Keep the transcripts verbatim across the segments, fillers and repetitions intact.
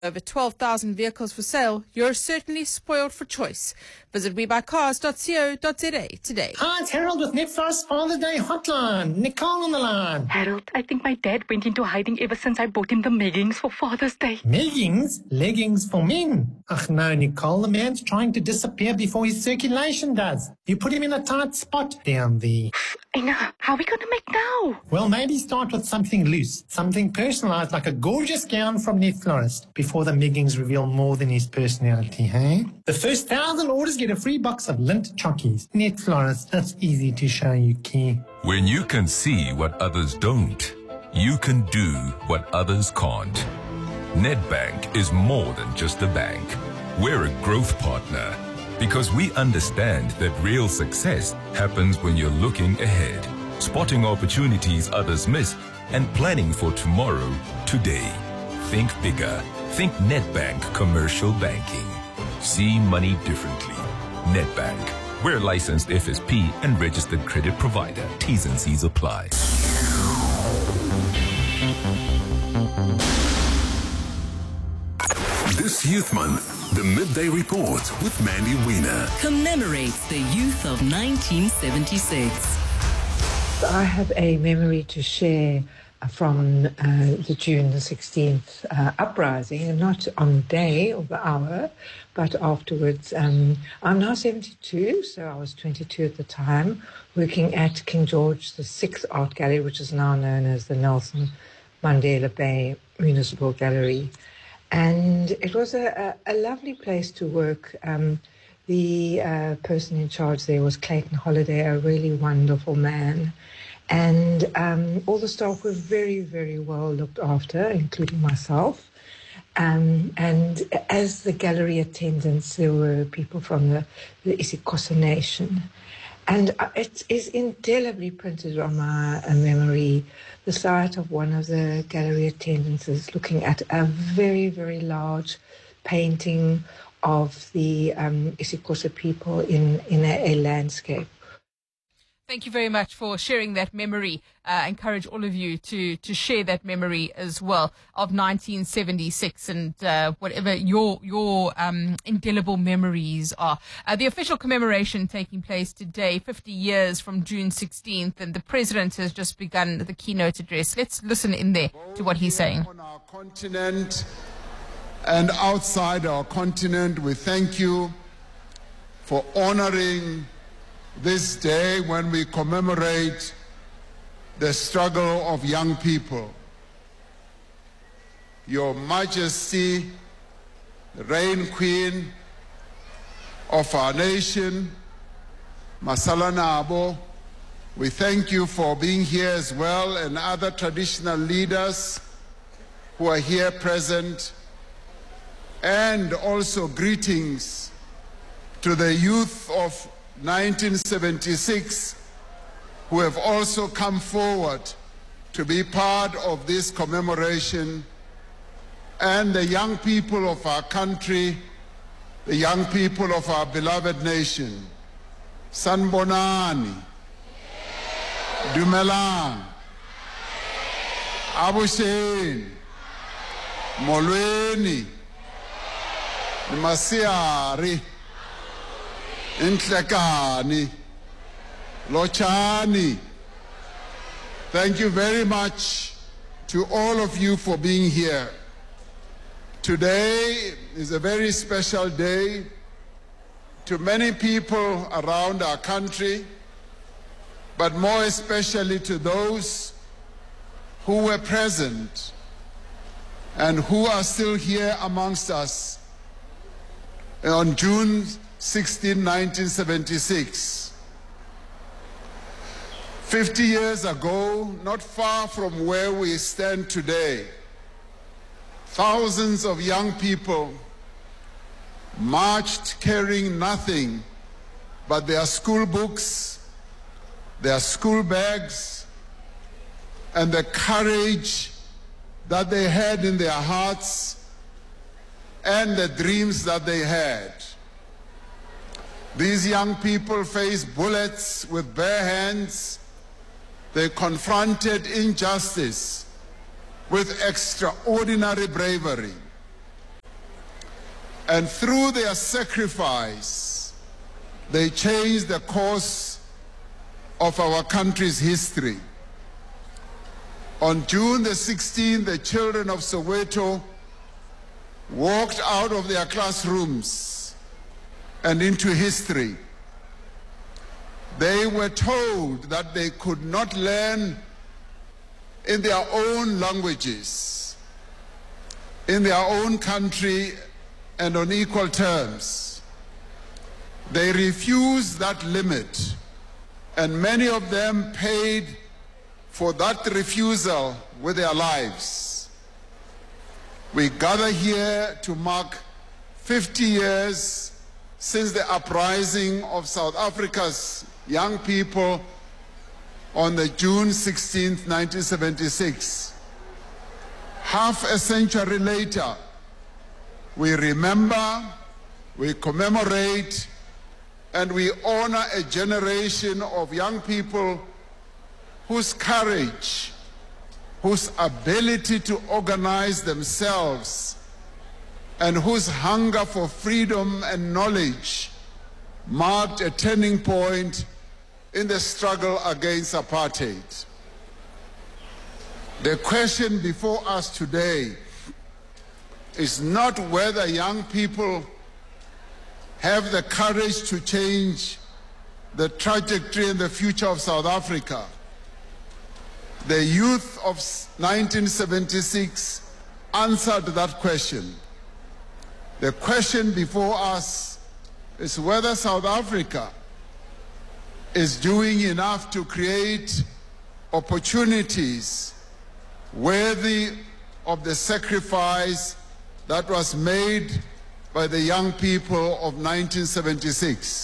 Over twelve thousand vehicles for sale, you're certainly spoiled for choice. Visit we buy cars dot co dot za today. Hi, it's Harold with Netflix Father's Day Hotline. Nicole on the line. Harold, I think my dad went into hiding ever since I bought him the leggings for Father's Day. Leggings? Leggings for men? Ach no, Nicole, the man's trying to disappear before his circulation does. You put him in a tight spot down there. I know. How are we going to make now? Well, maybe start with something loose, something personalized like a gorgeous gown from Net Florist before the leggings reveal more than his personality, hey? The first thousand orders get a free box of lint chockies. Net Florist, that's easy to show you care. When you can see what others don't, you can do what others can't. Nedbank is more than just a bank. We're a growth partner because we understand that real success happens when you're looking ahead, spotting opportunities others miss, and planning for tomorrow, today. Think bigger. Think Nedbank Commercial Banking. See money differently. Nedbank. We're a licensed F S P and registered credit provider. T's and C's apply. This Youth Month, the Midday Report with Mandy Wiener commemorates the youth of nineteen seventy-six. I have a memory to share from uh, the June the sixteenth uh, uprising, and not on the day or the hour, but afterwards. Um, I'm now seventy-two, so I was twenty-two at the time, working at King George the sixth Art Gallery, which is now known as the Nelson Mandela Bay Municipal Gallery. And it was a, a, a lovely place to work. Um, the uh, person in charge there was Clayton Holiday, a really wonderful man. And um, all the staff were very, very well looked after, including myself. Um, and as the gallery attendants, there were people from the, the isiXhosa Nation. And it is indelibly printed on my uh, memory, the sight of one of the gallery attendants looking at a very, very large painting of the um, isiXhosa people in, in a, a landscape. Thank you very much for sharing that memory. Uh, I encourage all of you to, to share that memory as well of nineteen seventy-six and uh, whatever your your um, indelible memories are. Uh, the official commemoration taking place today, fifty years from June sixteenth, and the President has just begun the keynote address. Let's listen in there to what he's saying. On our continent and outside our continent, we thank you for honoring this day when we commemorate the struggle of young people. Your Majesty, the Reign Queen of our nation, Masala Nabo, we thank you for being here as well, and other traditional leaders who are here present, and also greetings to the youth of nineteen seventy-six who have also come forward to be part of this commemoration, and the young people of our country, the young people of our beloved nation. Sanbonani, Dumelang, Abushen, Molweni, Masiari, Intlekani, Lochani. Thank you very much to all of you for being here. Today is a very special day to many people around our country, but more especially to those who were present and who are still here amongst us on June sixteenth, nineteen seventy-six. Fifty years ago, not far from where we stand today, thousands of young people marched carrying nothing but their school books, their school bags, and the courage that they had in their hearts and the dreams that they had. These young people faced bullets with bare hands. They confronted injustice with extraordinary bravery. And through their sacrifice, they changed the course of our country's history. On June the sixteenth, the children of Soweto walked out of their classrooms and into history. They were told that they could not learn in their own languages, in their own country, and on equal terms. They refused that limit, and many of them paid for that refusal with their lives. We gather here to mark fifty years since the uprising of South Africa's young people on the June sixteenth, nineteen seventy-six. Half a century later, we remember, we commemorate, and we honor a generation of young people whose courage, whose ability to organize themselves, and whose hunger for freedom and knowledge marked a turning point in the struggle against apartheid. The question before us today is not whether young people have the courage to change the trajectory and the future of South Africa. The youth of nineteen seventy-six answered that question. The question before us is whether South Africa is doing enough to create opportunities worthy of the sacrifice that was made by the young people of nineteen seventy-six.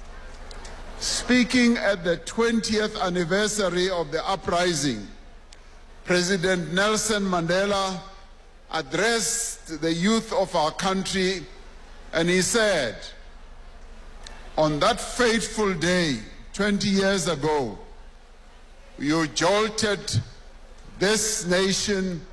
Speaking at the twentieth anniversary of the uprising, President Nelson Mandela addressed the youth of our country, and he said, "On that fateful day, twenty years ago, you jolted this nation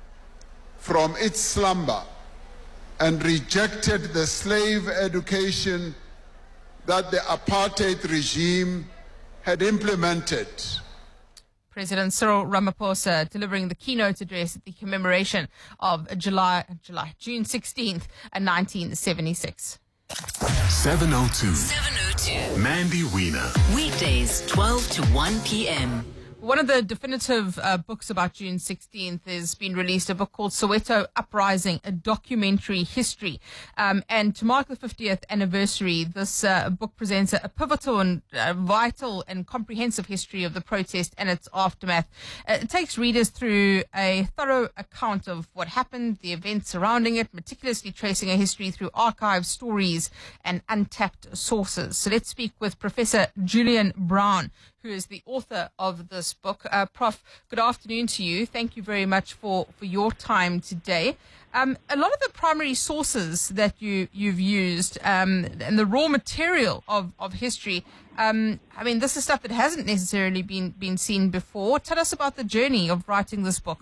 from its slumber and rejected the slave education that the apartheid regime had implemented." President Cyril Ramaphosa delivering the keynote address at the commemoration of July, July, June sixteenth, nineteen seventy-six. seven oh two. seven oh two. Mandy Wiener. Weekdays, twelve to one p.m. One of the definitive uh, books about June sixteenth has been released, a book called Soweto Uprising, a documentary history. Um, and to mark the fiftieth anniversary, this uh, book presents a, a pivotal and uh, vital and comprehensive history of the protest and its aftermath. Uh, it takes readers through a thorough account of what happened, the events surrounding it, meticulously tracing a history through archives, stories, and untapped sources. So let's speak with Professor Julian Brown, who is the author of this book. Uh, Prof, good afternoon to you. Thank you very much for, for your time today. Um, a lot of the primary sources that you, you've used um, and the raw material of, of history, um, I mean, this is stuff that hasn't necessarily been, been seen before. Tell us about the journey of writing this book.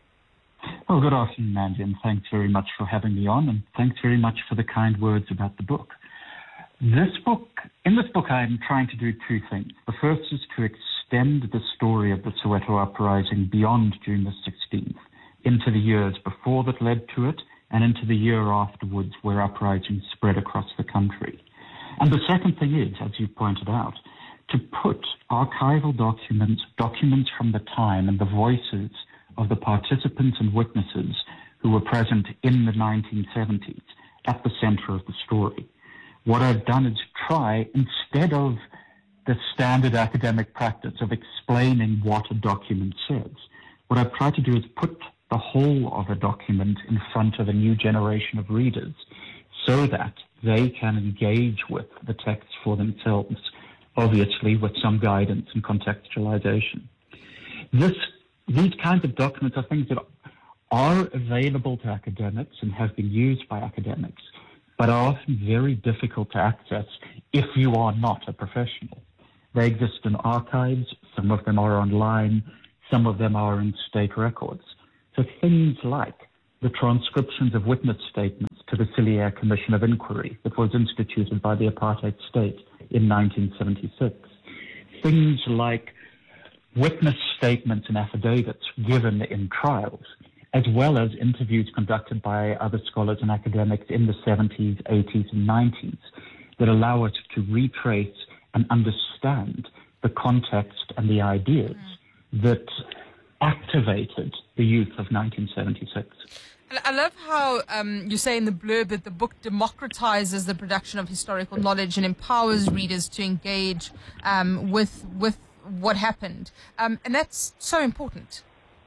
Well, good afternoon, Mandy, and thanks very much for having me on, and thanks very much for the kind words about the book. This book, in this book, I'm trying to do two things. The first is to extend the story of the Soweto uprising beyond June the sixteenth, into the years before that led to it, and into the year afterwards, where uprisings spread across the country. And the second thing is, as you pointed out, to put archival documents, documents from the time and the voices of the participants and witnesses who were present in the nineteen seventies at the center of the story. What I've done is try, instead of the standard academic practice of explaining what a document says, what I've tried to do is put the whole of a document in front of a new generation of readers so that they can engage with the text for themselves, obviously with some guidance and contextualization. This, these kinds of documents are things that are available to academics and have been used by academics, but are often very difficult to access if you are not a professional. They exist in archives, some of them are online, some of them are in state records. So things like the transcriptions of witness statements to the Cilliers Commission of Inquiry that was instituted by the apartheid state in nineteen seventy-six. Things like witness statements and affidavits given in trials, as well as interviews conducted by other scholars and academics in the seventies, eighties, and nineties that allow us to retrace and understand the context and the ideas that activated the youth of nineteen seventy-six. I love how um, you say in the blurb that the book democratizes the production of historical knowledge and empowers readers to engage um, with with what happened. Um, and that's so important.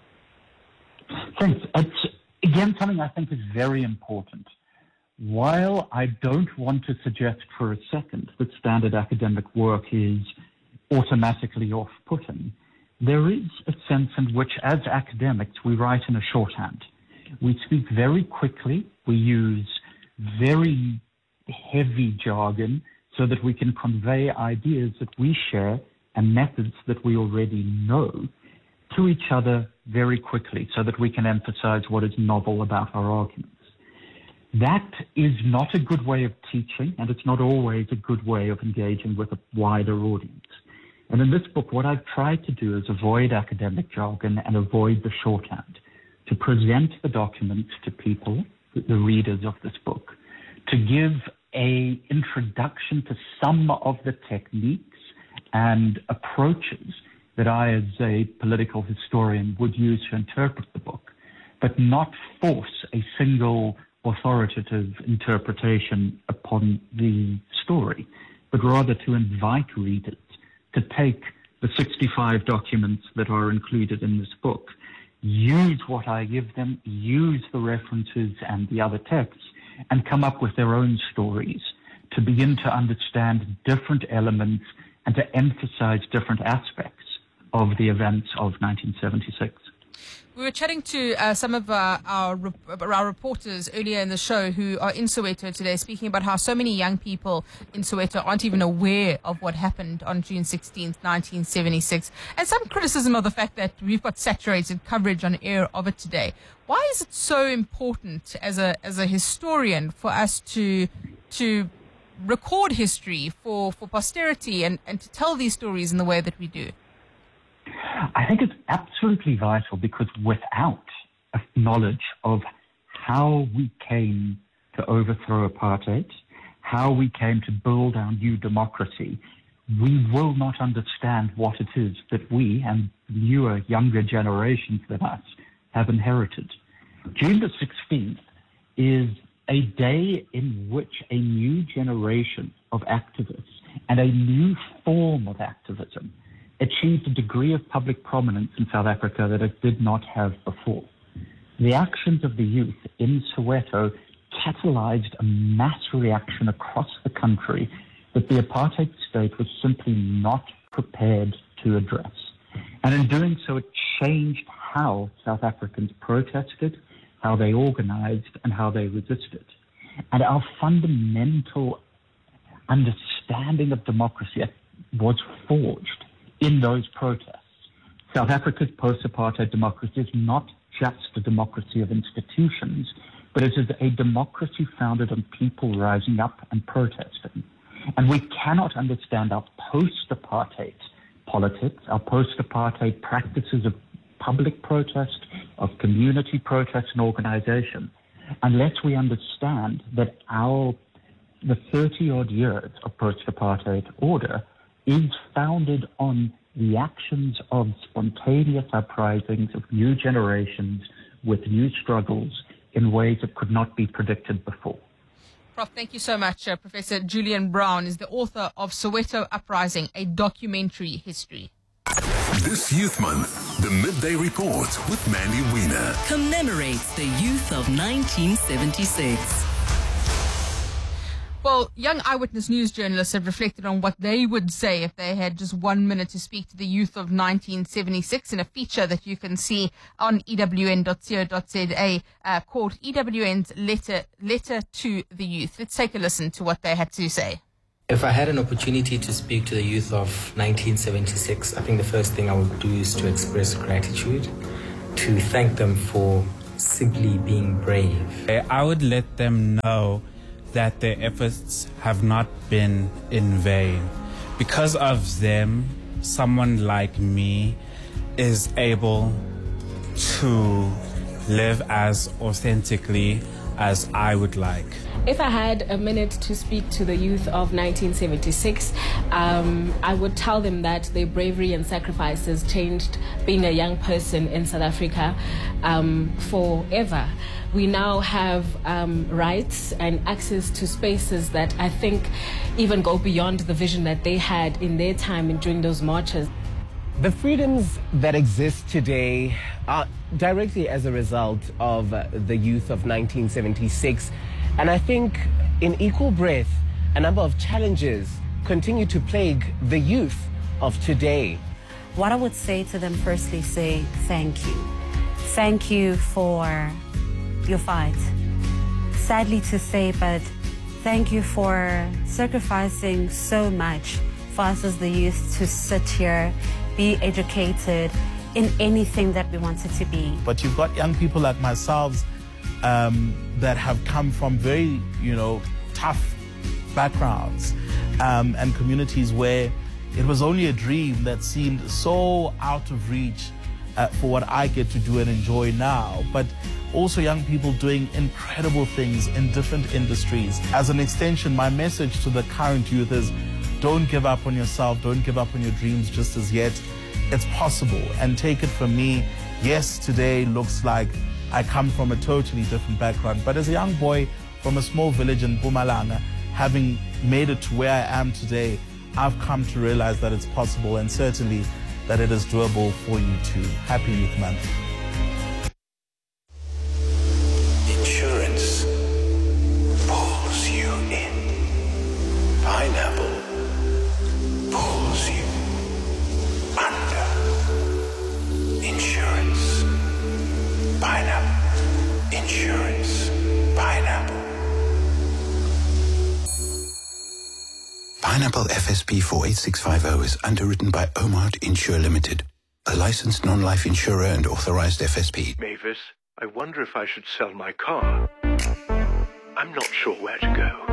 Thanks. It's, again, something I think is very important. While I don't want to suggest for a second that standard academic work is automatically off-putting, there is a sense in which, as academics, we write in a shorthand. We speak very quickly. We use very heavy jargon so that we can convey ideas that we share and methods that we already know to each other very quickly so that we can emphasize what is novel about our arguments. That is not a good way of teaching, and it's not always a good way of engaging with a wider audience. And in this book, what I've tried to do is avoid academic jargon and avoid the shorthand, to present the documents to people, the readers of this book, to give a introduction to some of the techniques and approaches that I, as a political historian, would use to interpret the book, but not force a single authoritative interpretation upon the story, but rather to invite readers to take the sixty-five documents that are included in this book, use what I give them, use the references and the other texts, and come up with their own stories to begin to understand different elements and to emphasize different aspects of the events of nineteen seventy-six. We were chatting to uh, some of uh, our our reporters earlier in the show who are in Soweto today, speaking about how so many young people in Soweto aren't even aware of what happened on June sixteenth, nineteen seventy-six, and some criticism of the fact that we've got saturated coverage on air of it today. Why is it so important as a as a historian for us to to record history for, for posterity and, and to tell these stories in the way that we do? I think it's absolutely vital, because without a knowledge of how we came to overthrow apartheid, how we came to build our new democracy, we will not understand what it is that we and newer, younger generations than us have inherited. June the sixteenth is a day in which a new generation of activists and a new form of activism achieved a degree of public prominence in South Africa that it did not have before. The actions of the youth in Soweto catalyzed a mass reaction across the country that the apartheid state was simply not prepared to address. And in doing so, it changed how South Africans protested, how they organized, and how they resisted. And our fundamental understanding of democracy was forged in those protests. South Africa's post-apartheid democracy is not just a democracy of institutions, but it is a democracy founded on people rising up and protesting. And we cannot understand our post-apartheid politics, our post-apartheid practices of public protest, of community protest and organization, unless we understand that our the thirty-odd years of post-apartheid order is founded on the actions of spontaneous uprisings of new generations with new struggles in ways that could not be predicted before. Prof, thank you so much. Uh, Professor Julian Brown is the author of Soweto Uprising, a documentary history. This Youth Month, the Midday Report with Mandy Wiener commemorates the youth of nineteen seventy-six. Well, young eyewitness news journalists have reflected on what they would say if they had just one minute to speak to the youth of nineteen seventy-six in a feature that you can see on E W N dot co dot za uh, called E W N's Letter, Letter to the Youth. Let's take a listen to what they had to say. If I had an opportunity to speak to the youth of nineteen seventy-six, I think the first thing I would do is to express gratitude, to thank them for simply being brave. I would let them know that their efforts have not been in vain. Because of them, someone like me is able to live as authentically as I would like. If I had a minute to speak to the youth of nineteen seventy-six, um, I would tell them that their bravery and sacrifices changed being a young person in South Africa um, forever. We now have um, rights and access to spaces that I think even go beyond the vision that they had in their time and during those marches. The freedoms that exist today are directly as a result of uh, the youth of nineteen seventy-six. And I think in equal breath, a number of challenges continue to plague the youth of today. What I would say to them, firstly, say thank you. Thank you for your fight. Sadly to say, but thank you for sacrificing so much for us as the youth to sit here, be educated in anything that we wanted to be. But you've got young people like myself um, that have come from very, you know, tough backgrounds um, and communities where it was only a dream that seemed so out of reach uh, for what I get to do and enjoy now. But also young people doing incredible things in different industries. As an extension, my message to the current youth is don't give up on yourself, don't give up on your dreams just as yet. It's possible. And take it from me, yes, today looks like I come from a totally different background, but as a young boy from a small village in Mpumalanga, having made it to where I am today, I've come to realize that it's possible and certainly that it is doable for you too. Happy Youth Month. Insurance pulls you in. Pineapple pulls you under. Insurance. Pineapple. Insurance. Pineapple. Pineapple F S P four eight six five zero is underwritten by Omart Insure Limited, a licensed non-life insurer and authorized F S P. Mavis, I wonder if I should sell my car. I'm not sure where to go.